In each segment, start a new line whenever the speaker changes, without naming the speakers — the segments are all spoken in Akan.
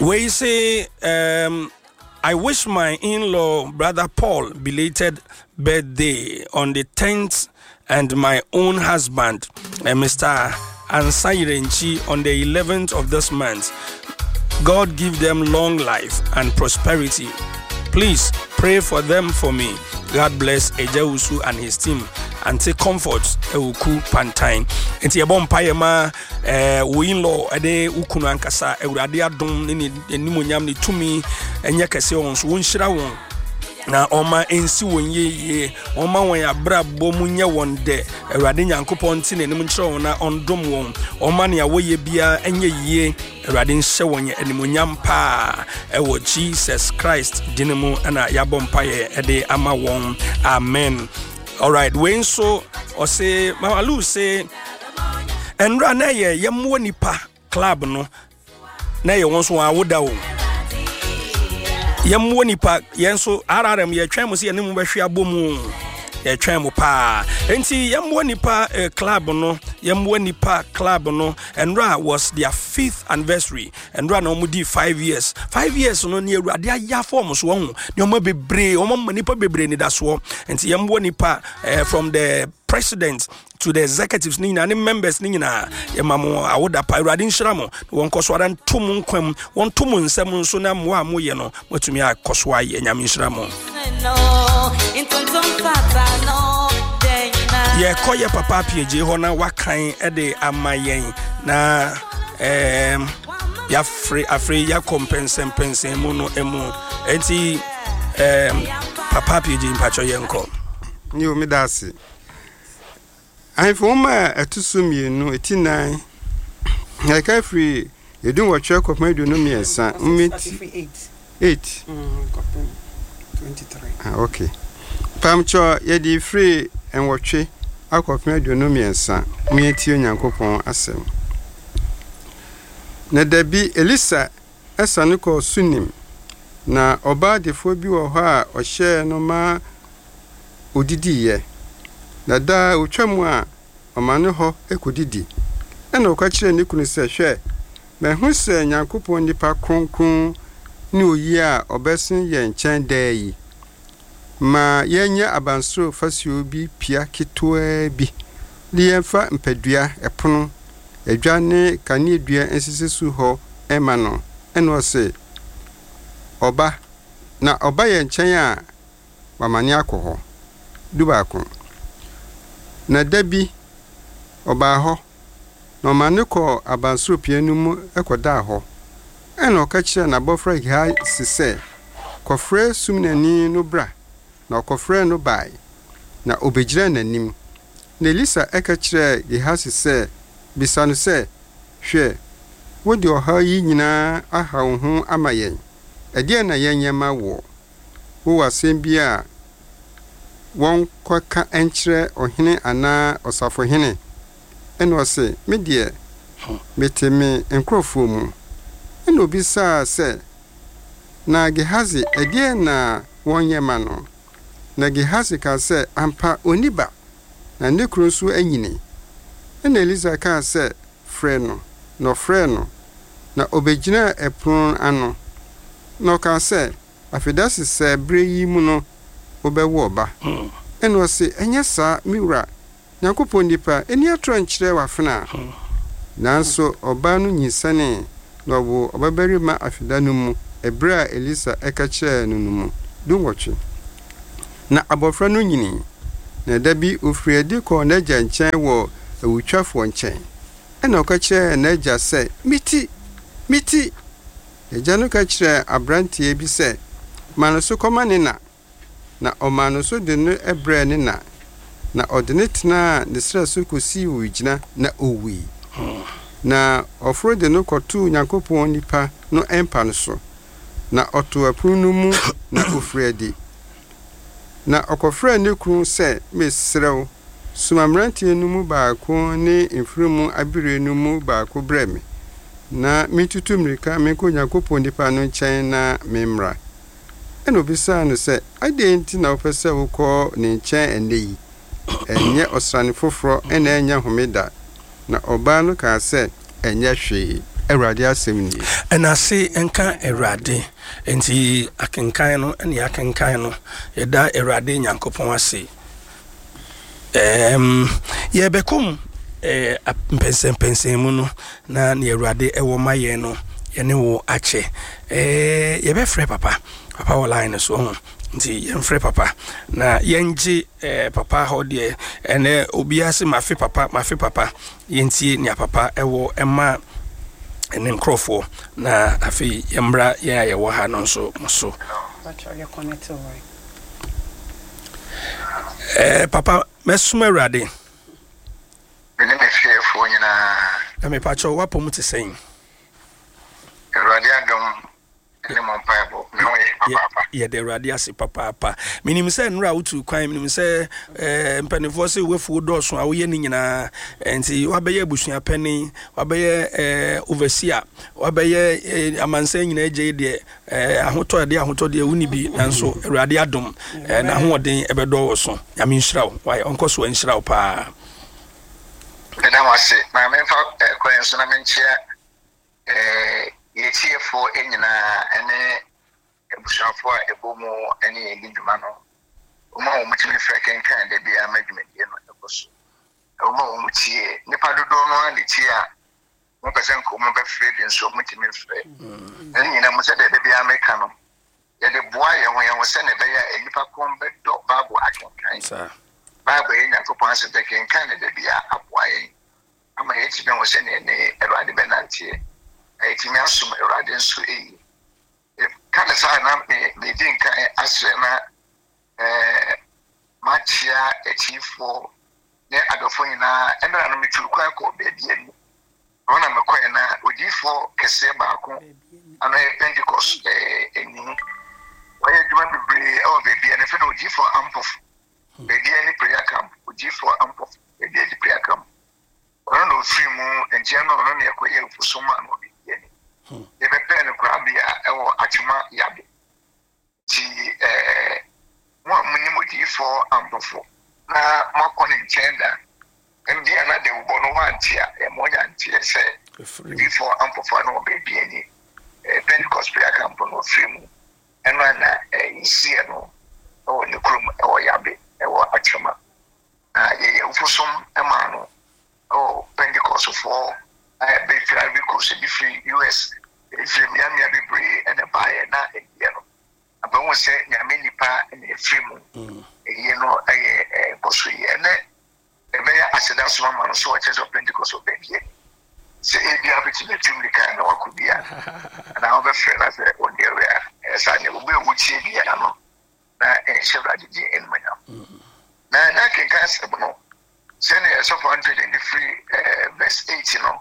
We say, I wish my in-law, Brother Paul, belated birthday on the 10th, and my own husband, Mr. Ansairenchi, on the 11th of this month. God give them long life and prosperity. Please pray for them for me. God bless Ejausu and his team and take comfort Euku Pantine. Enti yabon payema in-law ade ukunu ankasa ewurade adom ne nimonyam ne tumi enye kese won so wonhyira won na oma ensi won ye oma won abra bom nye won de ewurade nyankopɔn ti ne nim nkyerɛ won na ondom won oma ne awoye bia enye ye ewurade nhyɛ won animonyam pa ewo Jesus Christ dinemu ana yabon paye ede ama won. Amen. All right, when so or say Mamalu say enra na ye yemwo nipa club no na ye won so awoda wo yemwo nipa yen so RRM ye twan mo se ye ne mo behwe abomu ye twan mo pa enti yemwo nipa club no enra was their 5th anniversary enra na mo di 5 years no ne awurade aya form so won ne mo bebre o mo nipa bebre ni da so enti yemwo nipa from the president to the executives ni na members ni na yemamo awoda pa awurade nhyira mo won koso adan tum nkwam won tum nsem nso na mo a mo ye no matumi akoso aye nyame nhyira mo. Ye koye papa pieje ho na wakan ede amayen na ya free ya compense mu no emu enti papa pieje mpacho yenko
ni o mi dase I forma atusumienu etinan I ka free you do what check of my do no me ensa 8 23 okay pamcho ye di free en wotwe akofme do no me ensa me tie onyankopon asem na dabi Elisa esane ko sunim na oba defo bi wo ho a ohye no ma odidiye na da utwamu a omane ho ekodidi ena okakire ne kunu se hwe me hu se nyankopon nipa kronkron ni oyi a obesin ye nchen dai ma yenya abansoro fasio bi pia ketoa bi liemfa mpadua epono adwane kane dua ensisisu ho ema no ena ose oba na oba ye nchen a wamane akoho dubako na dabi oba ho no mane ko abansoro pianu mu ekoda ho ena okakire na bofra ha sise kofre sumnani no bra na kofre no bai na obejira nanim na Elisa ekakire Gehazi se bisanu se hwe wodi oha yi nyina aha wo ho amayen ede na yenyema wo wasem bia won kwaka enkyere ohene ana osafo hene eno ose medie meteme enkrofo mu eno bisa se na Gehazi ede na wonyema no na Gehazi ka se ampa oniba na nekru so anyini ena Elisa ka se frɛ no na obegina epron ano no ka se afidasi se bre yi mu no obewo oba eno se enye sa miwura Nyankopon nipa eni atro nkyere wafena nanso oba no nyisane na obo obabari ma afidanu mu ebra Elisa ekakire no mu dunwoche na abofra no nyini na dabi ofriade ko na agya nkyɛn wɔ awutwafo nkyɛn ena okakire na agya sɛ miti agya no kakire abrantie bi sɛ manoso kɔma ne na ɔmanoso de no ebrɛ ne na ɔde ne tena ne sra so kosi wugina na owi na ɔfro de no kɔto Nyankopɔn nipa no empa no so na ɔto apunu mu na ofriade na okofra ne kru se mesrew sumamrantie no mu baako ne mfrumu abire no mu baako breme na mitutu mrika menko Nyankopon nipa no nkyɛn na memra eno bisa no se adenti na opese wokɔ ne nkyɛn eneyi enye osrane foforo ena enya homeda na oba no ka se enye hwee Awurade asɛm nie.
Ɛna se enka Awurade enti akenkan no ɛne akenkan no yɛda Awurade Nyankopɔn ase. Yɛbɛkom mpɛnsɛmpɛnsɛn mu no na ne Awurade ɛwɔ ma yɛn no yɛne wo akyɛ. Yɛbɛfrɛ papa wɔ line so ho nti yɛmfrɛ papa na yɛngye papa hɔ deɛ ɛnɛ obiara se mafe papa yɛntie nea papa ɛwɔ ɛma ɛne nkrɔfoɔ na afei yɛmmra yɛn a yɛwɔ ha no nso so. Papa mɛsoma Awurade
ɛne mefiefoɔ nyinaa
na mepakyɛ wapɔ mu te sɛn.
Awurade adom ne mo mpaebɔ na wɔyɛ papa.
Yɛde Awurade ase papaapa. Menim sɛ nnura wotu kwan, menim sɛ mpanimfoɔ sɛ wefuo dɔɔso a woyɛ ne nyinaa nti wabɛyɛ abusuapɛni, wabɛyɛ overseer, wabɛyɛ amansan nyinaa gye deɛ ahotɔdeɛ woni bi nanso Awurade adom na ahoɔden ɛbɛdɔ wo so. Nyame nhyira wo. Wayɛ ɔnkɔ so nhyira wo paa.
Meda mo ase. Ma memfa kwan so na menkyia yɛtiefoɔ nyinaa ɛne abusuafoɔ a ɛbɔ mu ɛne yɛdi dwuma no. Ɔma wɔn mutumi frɛ kenkan da biara ma dwumadie no ɛkɔ so. Ɔma wɔn mutie nipa dodoɔ no a ne tie a wɔpɛ sɛ nkɔmmɔ bɛfrɛ bi nso mutumi frɛ. Ɛne nyinaa mo sɛ da biara meka no yɛde boa yɛn ho sɛ ne bɛyɛ nipa kɔn bɛdɔ Bible akenkan. Bible yɛ Nyankopɔn asɛm bɛ kenkan ne da biara aboa yɛn. Ama yɛtumi ho sɛ ne Awurade bɛnanteɛ. Ɛtumi asom Awurade nso eyi. Kana saa na me di nkan asrɛ na makyia akyifo ne adɔfo nyinaa ɛna no meturu kwan kɔ baabi ani. Ɔna mekɔɛ na odifo kɛseɛ baako ano yɛ Pentecost ani. Wɔyɛ adwuma bebree ɛwɔ baabi ani fɛ na odifo Ampofo. Baabi ani prayer camp, odifo Ampofo, baabi ani prayer camp. Ɔno na ofiri mu nkyɛn no ɔno na yɛkɔyɛ mfosoma no baabi ani. Yɛbɛpɛ no koraa bi a ɛwɔ Atwema Yabe. Nti mo a monim odifo Ampofo na moakɔ ne nkyɛn da ɛmdi a na de wobɔ no wante a ɛmɔnya nteɛ sɛ odifo Ampofo no wɔ baabi ani Pentecost prayer camp no ofiri mu ɛno na yɛsie no ɛwɔ ne kurom ɛwɔ Yabe ɛwɔ Atwema na yɛyɛ mfosom ɛma no ɛwɔ Pentecostfoɔ bɛfira bi kɔ sɛ bi firi US ɛfiri mmeammea bebree ɛna baeɛ na ɛyɛ no abɛhu sɛ nyame nnipa ɛna ɛfiri mu ɛyɛ no ɛyɛ nkɔso yi ɛnɛ ɛbɛyɛ aseda so ama no so ɔkyɛ sɛ Pentecost ɔbɛbie sɛ ebia bɛtumi atum nika na wakɔ bia anaa wobɛfrɛ no sɛ ɔde awɛ a ɛsa ne wobɛwutie biara no na ɛnhyɛ Awurade gye animuonyam na kenkan asɛm no sɛne ɛsɔfo Antony de firi verse 8 no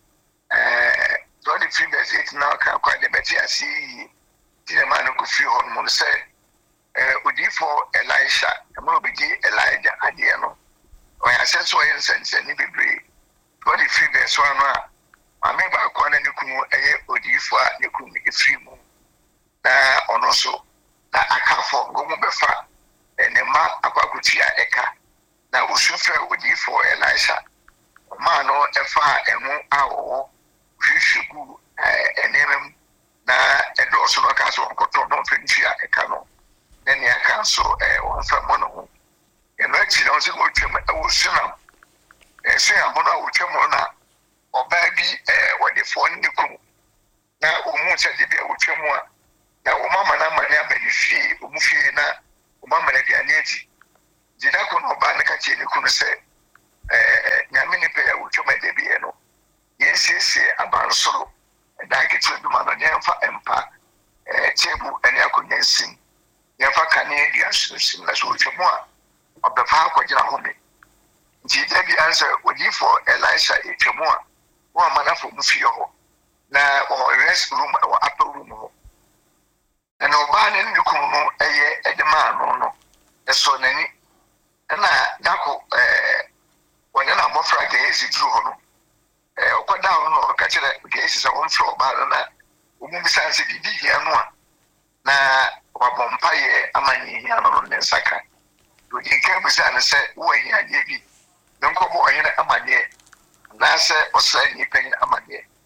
the free verse 8 now can quite the better see the man who could feel on say Odifo Elisha and will be Elijah Adiano. When I said so in sense and be brave 23 verse 1 I remember Kwana Nukumu Odifo Nukum free moon on also that I can't for Gomubefa and the mark Abakutia Eka now we should fair Odifo Elisha man or a far and 1 hour Fishugu and him na also no castle on Coton, no Finchia, a cano. Then I cancel one from one of them. And actually, I was going to Sunam. And say, I'm going to Chamona or baby, what the phone you come. Now, almost at the beer with Chamona. Now, Mamma, I'm a fee, Mufina, Mamma, the Aneti. Did I go no Banaka, you couldn't say, Yamini pay with your Mediano. Yes, about solo. And I get to the man for Empire, table and Yakunin. Yafa Canadian similar to more of the Park of Jahome. The answer would you for Elisha Echamua, one man for Mufio, now or rest room or upper room. And Oban and Yukuno, a demand, no, a son any. And I, Dako, when I'm more Friday, is it true? Down or catch the cases on floor, but besides the Diana na Wabompaye Amani Yanon and Saka. You can be said, why I give you. Don't go in Amani. Nasa or say any penny Amani.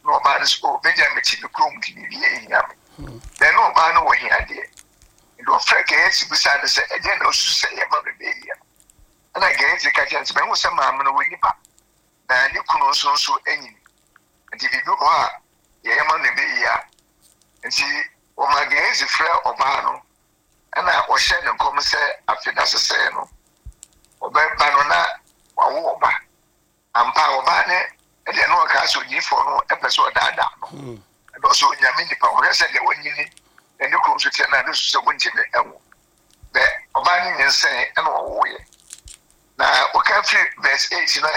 no bad so Benjamin the Chrome to be yam. Then no ban over here, dear. It was Frank Hayes beside the say, again, also say about the baby. And I guess the catchers, but was some mamma with you. And you could also so any. And if you do, Yaman the baby. And see, oh my gaze, a frail Obano. And I was sharing and come say, after that's a say, no. Oba Banona, or Oba. And Power Bane, and then no castle you for no episode that. And also, Yamini Power said that when you need, and you come to tell me this is a winter. The Obani and say, and all way. Now, we can't feel verse 8 in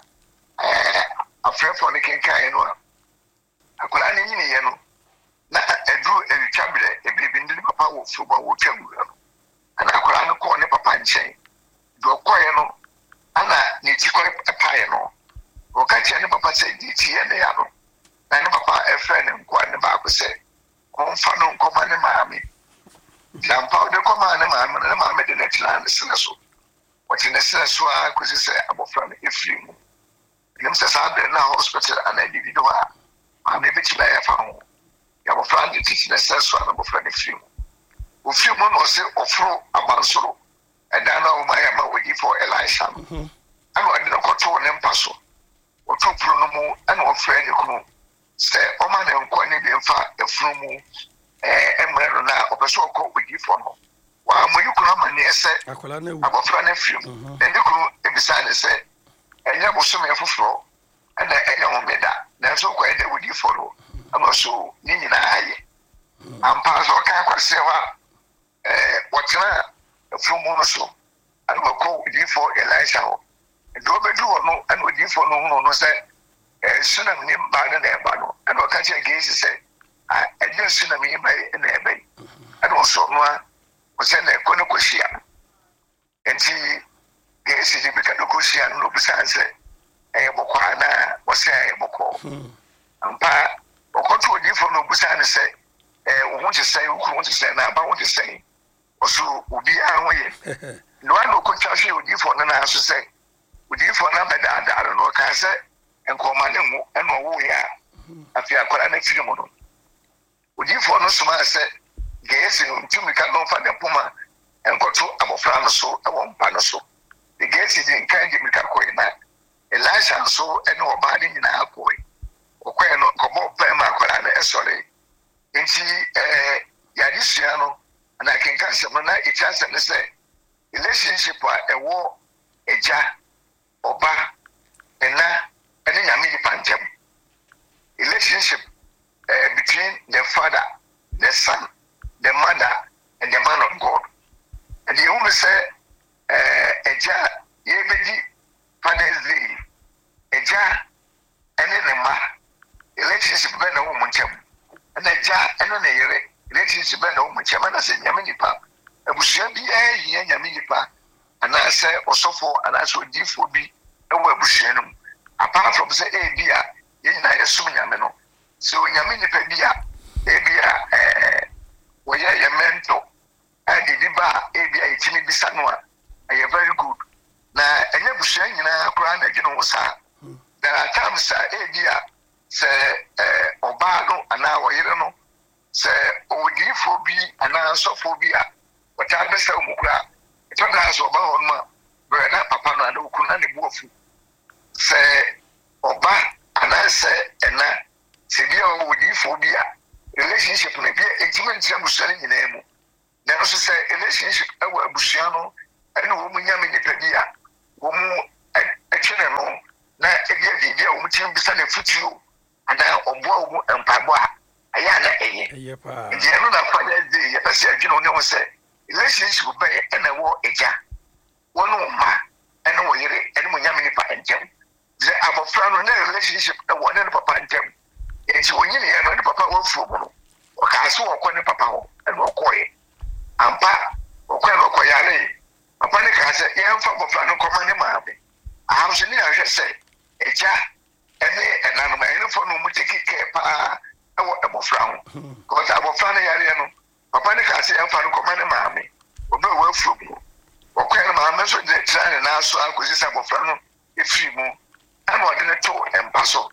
a friend for the King Kaino. I could only know. Now, I drew a cabinet, a baby in the power of football will tell you. And I could only call the papa and chain. Do a quiet. Anna needs to call a piano. Or catch any papa say, D.T. and the other. And papa, a friend, and quite the Bible say, on Fanon command mammy. Lampow the command mammy, and mammy the next land is so. What in the sense why could you say about from if you says I've been in a hospital and I did it. I'm a bit by a phone. You have a friend teaching a sense one about from the few. A few months or through a bansoro. And I know my am waiting for Elisha. I know I didn't control an impasso. Or two pronomo and or friend you know. Say, oh man, I'm quite a far a frumo and Marina of a so called with you for no. While you come and yes, about friend few. Then you go beside and say, and you will send me a floor. And I don't make that. That's so quite that with you follow. I'm also Nina. I'm past all kind of say, what's that? A few months so, and will call with you for Elisha. And do no, and with you for no, say, soon I'm named by the name, and will catch against say, I just seen me by an abbey. And also, was sent a Konokosia. And she guess it became a Kosian, no besides, a Bokwana was saying Boko. And Pa, or control you for no Busan say, want to say, who want to say now, but want to say. Also, would be our way. No one will contrast with you for an answer say, would you for number that I don't know, can say, and commanding and no way. After I call an extreme. Would you for no smart say, guess you to me can go find a puma and go to Abofrano so I won't panaso. The guess is in kind of Mikakoina. Elisha so and no body in our boy. Or when not come up by my sorry. And she, Yadisiano. And I can catch them and I chance and say, relationship a war, a jar, or bar, and now, and then I mean pantem. Relationship between the father, the son, the mother, and the man of God. And the woman say, a jar, ye baby, father's day, a jar, and then a man. Relationship ben a woman, and a jar, and then a relationship ben a woman, and say, Yaminipa, a bushia be a Yaminipa, and I say, or so for, and I should give for be a webushanum. Apart from the idea, you know, I assume Yamino. So Yaminipa be a where you mentor, and the Diba, a Timmy Bisanua, are very good. Now, I never say, you know, grand, you know, sir. There are times, sir, say, Obano, and now, you know, say, Odiphobia, and now, Sophobia, but I best say, Mukra, it was Obama, but not Papa, no, Kunani Wolf. Say, Oba, and I say, and now, say, Odiphobia, relationship may be intimate, selling in name. Then also say, relationship, our Bushiano, and woman Yaminipedia, woman, a channel, now, again, the woman beside a foot. And now, Obo and Pabua, Ayana, the other father, the Passia, you know, say, relationship will be and a war a jar. One ma, and no way, and Yaminipa and Jem. The Abofran, no relationship, and one and Papa and Jem. And so when you know the Papa will fool, or Casso or Quanny Papa, and Mokoy, and Pa, or Quano Koyale, upon the Casa, young Fabofran, command Mammy. I have seen her say, a jar. And I'm a phone will take care of frown. Because I will find a yariano. Upon the castle and found command mammy. Or no well from you. Or quite a message that and also I could see some of frown if you move. I'm not in a toe and puzzle.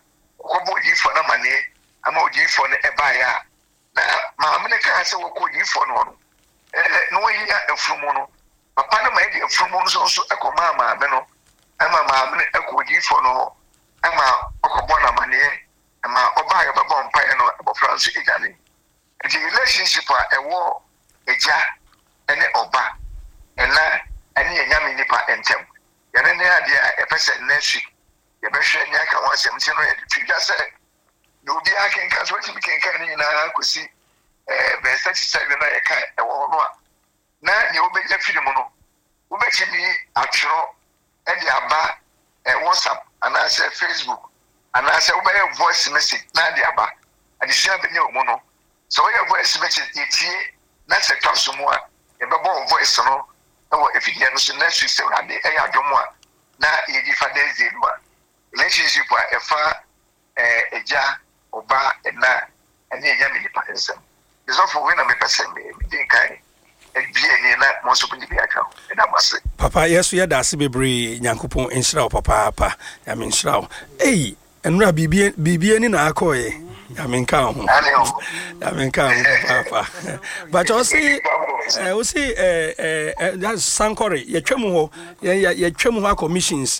kobo odifo na mane ama odifo no ebaya na maame ne ka se wo ko odifo no no yi afumu no papa no ma yi afumu no so ekoma maame no ama maame eko odifo no ama okobo na mane ama obaya babo mpa no abofra so egane the relationship ewo eja ene oba ena ene enyame nipa entem yene ne ade a epese next week ye be hwe nya ka wasem ti no ye twa se no bi akenka so ti kenka ni na kosi be 37 na ye ka ewo no a na ne obeja film no obechi ni atro e di aba WhatsApp ana se Facebook ana se obe voice message na di aba adisia be ne omo no so your voice message tie na se twaso mu a ye be bo voice no e wo efidie no so next week se ade e ya dwomo a na ye di Father's Day no relationship a efa eja oba na ene eja me nipa ensem is of when am person me dey kai e bie ni na mo so bi aka e na mase
papa yeso ye da se bebre nyankopon enhira o papa ya me nhira o enura bibie ni na akoye ya me nka ho papa but o see that sankore ye twem ho ye twem ho commissions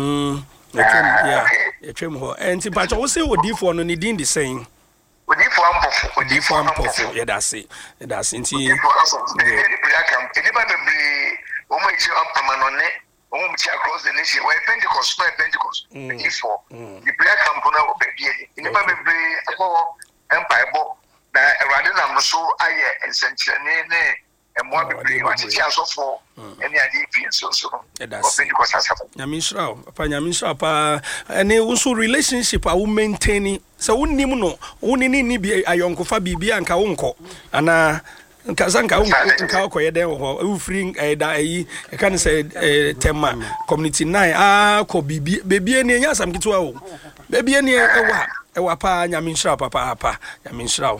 ye twem ho enti but o see odifo no ni din di saying odifo ampofo ye da se enti
edi ba bebre o mo ichi amanone o mo ichi across the nation where Pentecost odifo the prayer camp na obedie edi ba bebre akọ empire bo na erade na so aye ensenchene ne emo bebre wati asofo ene ade pie so Pentecost asafo
nyamishrao papa nyamishrao pa ene unso relationship a wo maintain se wonnim no wonini ni bi ayonkofa bibia nka wonko ana nka wonko koye den wo free da yi e kan say tema community 9 ko bibie ni enya sam kitwa wo bibie ni ewa pa nyamishrao papa nyamishrao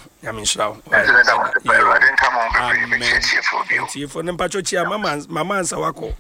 tifo nempa chochia mama ansa wako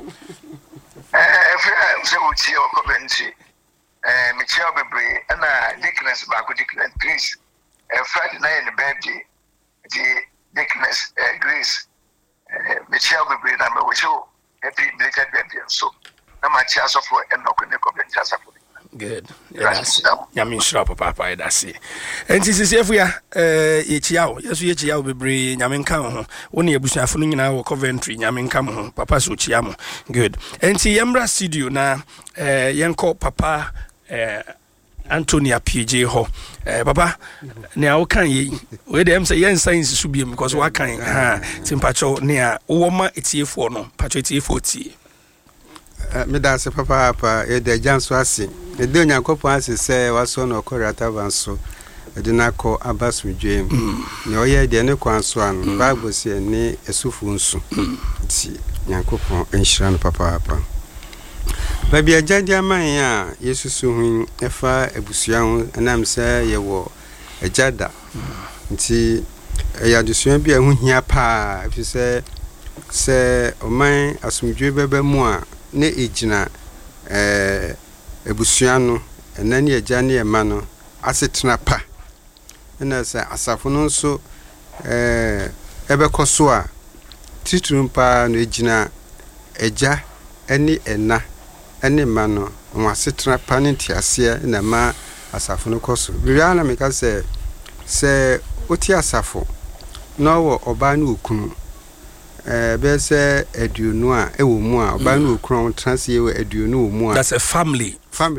se uchi okobenti Michelle bebre na Dickness ba ko Dickness Grace Friday night in birthday the Dickness Grace Michelle bebre na me wish you happy belated birthday so na ma chia so for enoko ne kobenti asafo
good yamin shra papa da see enti sisiefo ya yechiawo ye chiawo bebre nyamen kan ho woni abusuafo no nyina wo Coventry nyamen kan ho papa so chiamo good enti yemra studio na yenko papa Antonia PJ ho papa ne a wo kan ye we dem say yen science so biem because wa kan timpacho ne a wo ma etiefo no pacho etiefo tie
me da se papa e de janso ase e de nyankopon ase se waso no korata banso e de nako abasmdwem ne oye de ne kwanso an bible se ne esufu nsu ti nyankopon enhira no papa baby agyadia man a yesusu hu efa ebusua hu anam se ye wo agyada nti eyadusua bi hu hia pa fi se oman asumdwe bebe mu a ne ejina ebusua no enani agya ne ema no asetena pa na se asafo no nso ebekoso a titrum pa no ejina agya eni ena eni ma no asetena pa ne tiase na ma asafo no koso bia na meka se oti asafo no wo oba na okunu be say aduonu a ewo mu a oba na okunu transie we aduonu wo mu a
that's a family